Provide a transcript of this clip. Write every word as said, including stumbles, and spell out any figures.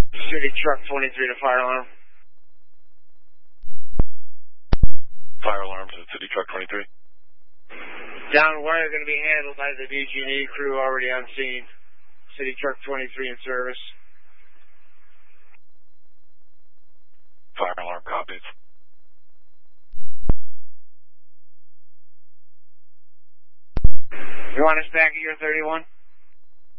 City Truck twenty-three to fire alarm. Fire alarm to City Truck twenty-three. Down wire going to be handled by the B G and E crew already on scene. City Truck twenty-three in service. Fire alarm copies. You want us back at your thirty-one?